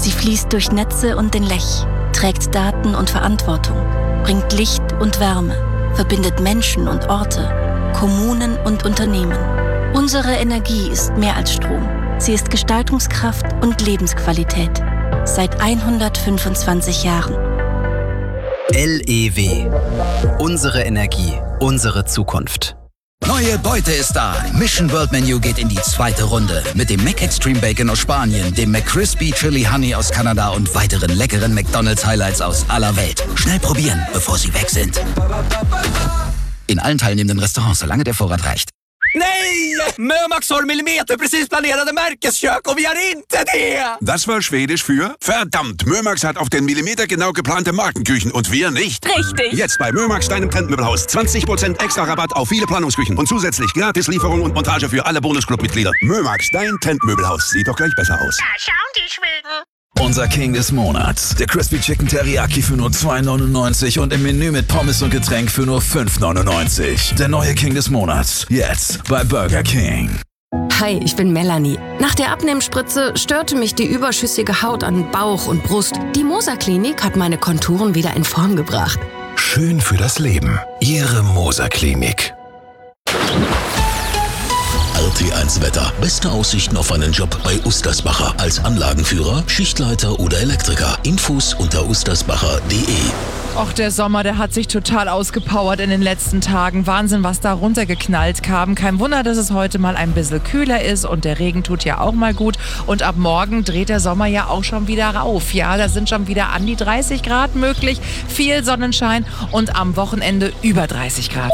Sie fließt durch Netze und den Lech, trägt Daten und Verantwortung, bringt Licht und Wärme, verbindet Menschen und Orte, Kommunen und Unternehmen. Unsere Energie ist mehr als Strom. Sie ist Gestaltungskraft und Lebensqualität. Seit 125 Jahren. LEW. Unsere Energie, unsere Zukunft. Neue Beute ist da. Mission World Menu geht in die zweite Runde. Mit dem McExtreme Bacon aus Spanien, dem McCrispy Chili Honey aus Kanada und weiteren leckeren McDonald's Highlights aus aller Welt. Schnell probieren, bevor sie weg sind. In allen teilnehmenden Restaurants, solange der Vorrat reicht. Nej! Mömax har millimeterprecis planerade märkeskök och vi har inte det! Das war Schwedisch für verdammt, Mömax hat auf den Millimeter genau geplante Markenküchen und wir nicht. Richtig. Jetzt bei Mömax, deinem Trendmöbelhaus. 20% extra Rabatt auf viele Planungsküchen und zusätzlich Gratislieferung und Montage für alle Bonusclub-Mitglieder. Mömax, dein Trendmöbelhaus. Sieht doch gleich besser aus. Da schauen die Schweden. Unser King des Monats. Der Crispy Chicken Teriyaki für nur 2,99 und im Menü mit Pommes und Getränk für nur 5,99. Der neue King des Monats. Jetzt bei Burger King. Hi, ich bin Melanie. Nach der Abnehmspritze störte mich die überschüssige Haut an Bauch und Brust. Die Moser Klinik hat meine Konturen wieder in Form gebracht. Schön für das Leben. Ihre Moser Klinik. RT1 Wetter. Beste Aussichten auf einen Job bei Ustersbacher. Als Anlagenführer, Schichtleiter oder Elektriker. Infos unter ustersbacher.de. Och, der Sommer, der hat sich total ausgepowert in den letzten Tagen. Wahnsinn, was da runtergeknallt kam. Kein Wunder, dass es heute mal ein bisschen kühler ist und der Regen tut ja auch mal gut. Und ab morgen dreht der Sommer ja auch schon wieder rauf. Ja, da sind schon wieder an die 30 Grad möglich. Viel Sonnenschein und am Wochenende über 30 Grad.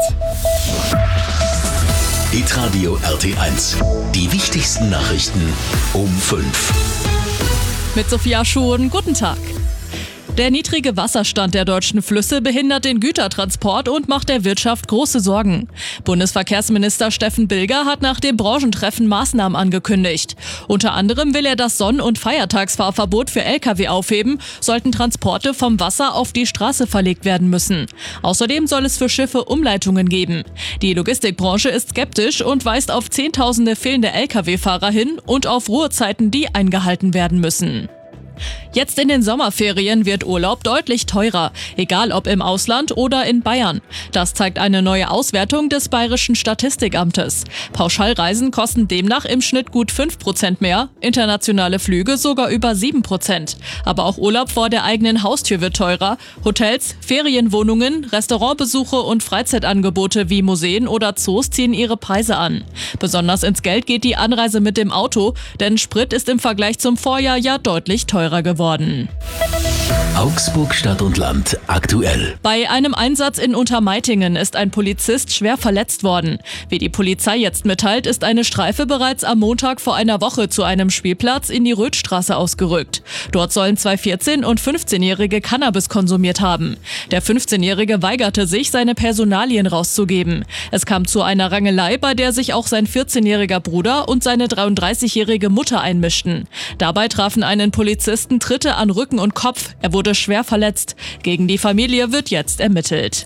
Hitradio RT1. Die wichtigsten Nachrichten um 5. Mit Sophia Schuhen, guten Tag. Der niedrige Wasserstand der deutschen Flüsse behindert den Gütertransport und macht der Wirtschaft große Sorgen. Bundesverkehrsminister Steffen Bilger hat nach dem Branchentreffen Maßnahmen angekündigt. Unter anderem will er das Sonn- und Feiertagsfahrverbot für Lkw aufheben, sollten Transporte vom Wasser auf die Straße verlegt werden müssen. Außerdem soll es für Schiffe Umleitungen geben. Die Logistikbranche ist skeptisch und weist auf Zehntausende fehlende Lkw-Fahrer hin und auf Ruhezeiten, die eingehalten werden müssen. Jetzt in den Sommerferien wird Urlaub deutlich teurer, egal ob im Ausland oder in Bayern. Das zeigt eine neue Auswertung des Bayerischen Statistikamtes. Pauschalreisen kosten demnach im Schnitt gut 5% mehr, internationale Flüge sogar über 7%. Aber auch Urlaub vor der eigenen Haustür wird teurer. Hotels, Ferienwohnungen, Restaurantbesuche und Freizeitangebote wie Museen oder Zoos ziehen ihre Preise an. Besonders ins Geld geht die Anreise mit dem Auto, denn Sprit ist im Vergleich zum Vorjahr ja deutlich teurer geworden. Augsburg Stadt und Land aktuell. Bei einem Einsatz in Untermeitingen ist ein Polizist schwer verletzt worden. Wie die Polizei jetzt mitteilt, ist eine Streife bereits am Montag vor einer Woche zu einem Spielplatz in die Röthstraße ausgerückt. Dort sollen zwei 14- und 15-Jährige Cannabis konsumiert haben. Der 15-Jährige weigerte sich, seine Personalien rauszugeben. Es kam zu einer Rangelei, bei der sich auch sein 14-jähriger Bruder und seine 33-jährige Mutter einmischten. Dabei trafen einen Polizisten Tritte an Rücken und Kopf. Er wurde schwer verletzt. Gegen die Familie wird jetzt ermittelt.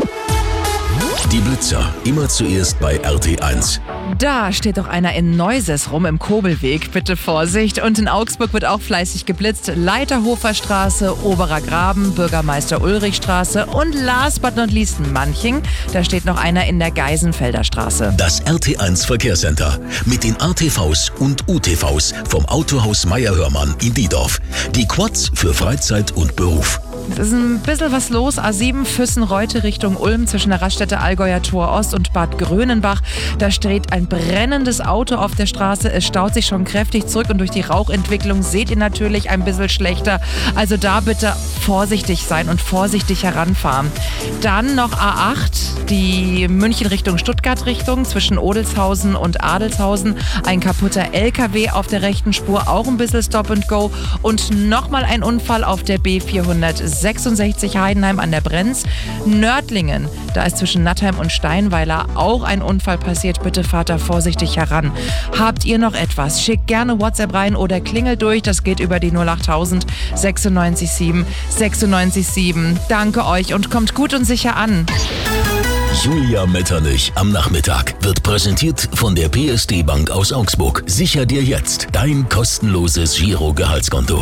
Die Blitzer, immer zuerst bei RT1. Da steht doch einer in Neuses rum im Kobelweg. Bitte Vorsicht. Und in Augsburg wird auch fleißig geblitzt. Leiterhofer Straße, Oberer Graben, Bürgermeister Ulrichstraße und last but not least Manching. Da steht noch einer in der Geisenfelder Straße. Das RT1 Verkehrscenter mit den ATVs und UTVs vom Autohaus Meier-Hörmann in Diedorf. Die Quads für Freizeit und Beruf. Es ist ein bisschen was los. A7 Füssen-Reute Richtung Ulm zwischen der Raststätte Allgäuer Tor Ost und Bad Grönenbach. Da steht ein brennendes Auto auf der Straße. Es staut sich schon kräftig zurück und durch die Rauchentwicklung seht ihr natürlich ein bisschen schlechter. Also da bitte vorsichtig sein und vorsichtig heranfahren. Dann noch A8, die München Richtung Stuttgart Richtung zwischen Odelshausen und Adelshausen. Ein kaputter LKW auf der rechten Spur, auch ein bisschen Stop and Go. Und nochmal ein Unfall auf der B466 Heidenheim an der Brenz. Nördlingen, da ist zwischen Nattheim und Steinweiler auch ein Unfall passiert. Bitte fahrt da vorsichtig heran. Habt ihr noch etwas? Schickt gerne WhatsApp rein oder klingelt durch. Das geht über die 08000 96 7 96 7. Danke euch und kommt gut und sicher an. Julia Metternich am Nachmittag wird präsentiert von der PSD Bank aus Augsburg. Sicher dir jetzt dein kostenloses Girogehaltskonto.